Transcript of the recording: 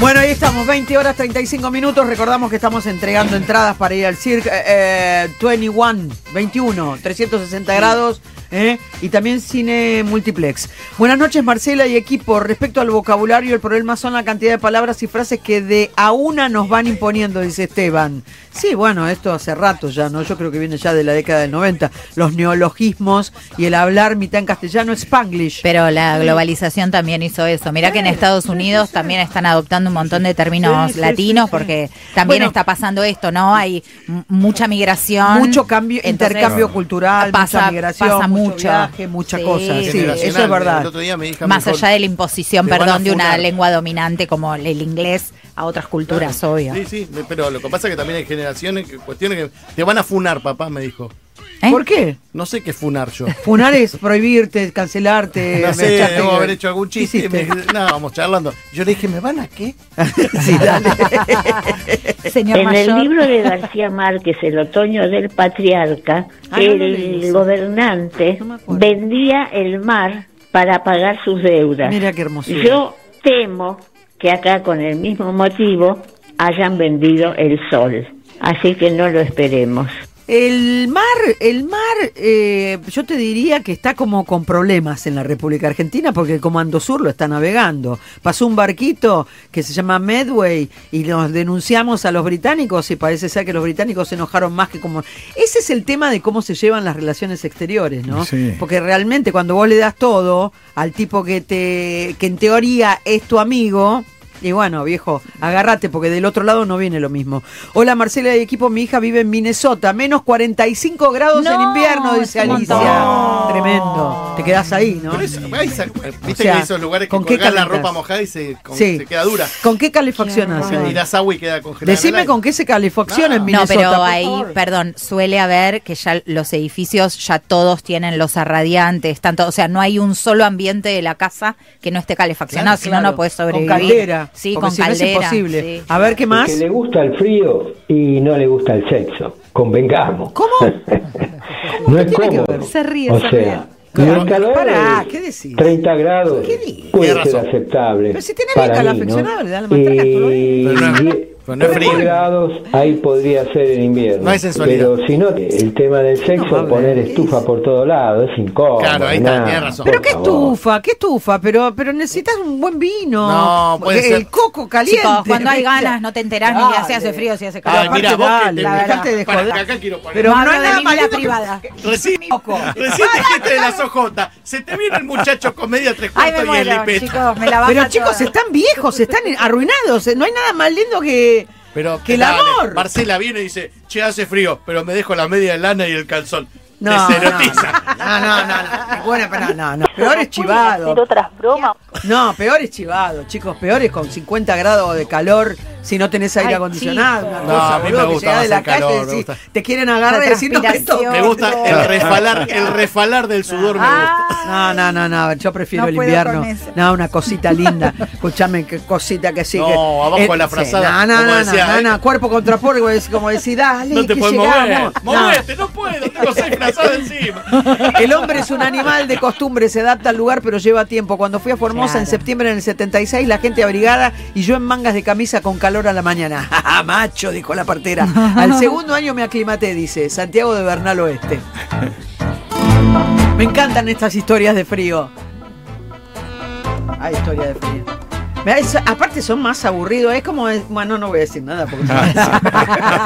Bueno, ahí estamos, 20 horas 35 minutos. Recordamos que estamos entregando entradas para ir al Cirque 21, 360 grados. Y también cine multiplex. Buenas noches, Marcela y equipo. Respecto al vocabulario, el problema son la cantidad de palabras y frases que de a una nos van imponiendo, dice Esteban. Sí, bueno, esto hace rato ya, ¿no? Yo creo que viene ya de la década del 90. Los neologismos y el hablar mitad en castellano, Spanglish. Pero la globalización también hizo eso. Mirá que en Estados Unidos también están adoptando un montón de términos latinos porque también está pasando esto, ¿no? Hay mucha migración. Mucho cambio, intercambio cultural, mucha migración, pasa mucho viaje, mucha cosa. Sí, eso es verdad. El otro día mi hija más allá de la imposición, perdón, de una lengua dominante como el inglés a otras culturas, claro, obvio. Sí, pero lo que pasa es que también hay generaciones, cuestiones que te van a funar, papá, me dijo. ¿Por qué? No sé qué funar yo. Funar es prohibirte, cancelarte. No sé, debo haber hecho algún chiste. No, vamos charlando. Yo le dije, ¿me van a qué? Sí, dale. Señor en Mayor. El libro de García Márquez, El otoño del patriarca, el gobernante vendía el mar para pagar sus deudas. Mira qué hermosura. Yo temo que acá con el mismo motivo hayan vendido el sol. Así que no lo esperemos. El mar, yo te diría que está como con problemas en la República Argentina porque el Comando Sur lo está navegando. Pasó un barquito que se llama Medway y nos denunciamos a los británicos y parece ser que los británicos se enojaron más que como... Ese es el tema de cómo se llevan las relaciones exteriores, ¿no? Sí. Porque realmente cuando vos le das todo al tipo que en teoría es tu amigo... Y bueno, viejo, agárrate porque del otro lado no viene lo mismo. Hola, Marcela y equipo, mi hija vive en Minnesota, menos 45 grados en invierno, dice Alicia. No. Tremendo. Te quedás ahí, ¿no? Viste que hay esos lugares que colgás la ropa mojada y se queda dura. ¿Con qué calefacción hace? Y das agua y queda congelada. Decime con qué se calefacciona en Minnesota. No, pero ahí, perdón, suele haber que ya los edificios ya todos tienen losas radiantes, tanto, o sea, no hay un solo ambiente de la casa que no esté calefaccionado, si no, no puedes sobrevivir. Con caldera. Sí, porque con caldera. No es imposible. Sí. A ver, ¿qué más? Que le gusta el frío y no le gusta el sexo. Convengamos. ¿Cómo? No es cómodo. Se ríe, o sea, el calor pará, ¿qué decís? 30 grados puede ser aceptable. Pero si tenés bien calefaccionado, le da la matraca. Pero no es frío. Grados, ahí podría ser en invierno. No hay sensualidad. Pero si no, el tema del sexo, poner estufa por todos lados, es incómodo. Claro, ahí está, tienes razón. Pero qué estufa, pero necesitas un buen vino. No, puede ser. El coco caliente. Chicos, cuando hay ganas no te enterás ni si hace frío, si hace calor. Mira, vos dejate de joder. Acá quiero poner. Pero no hay nada más privada. Recién dijiste de las ojotas. Se te viene el muchacho con media 3/4 y el lipeta. Chicos, me la baja pero chicos, están viejos, están arruinados. No hay nada más lindo que el amor. Marcela viene y dice, che, hace frío, pero me dejo la media de lana y el calzón. No, te erotiza. No. Bueno, pero no. Peor es chivado. ¿Hacer otras bromas? No, peor es chivado, chicos. Peor es con 50 grados de calor si no tenés aire acondicionado. Una cosa, a mí me gusta más el calor. Decís, te quieren agarrar y decir, no, me gusta el refalar del sudor, me gusta. No, yo prefiero el invierno. No, una cosita linda. Escuchame, qué cosita que sí. No, abajo la frazada. No, cuerpo contra cuerpo, como decís, dale, no te puedes mover. Movete, no puedo, tengo 6 frazadas encima. El hombre es un animal de costumbre, se adapta al lugar, pero lleva tiempo. Cuando fui a Formosa en septiembre del 76, la gente abrigada y yo en mangas de camisa con calor a la mañana. Macho, dijo la partera. Al segundo año me aclimaté, dice Santiago de Bernal Oeste. Me encantan estas historias de frío. Hay historias de frío. Aparte son más aburridos. Es como... Bueno, no voy a decir nada porque...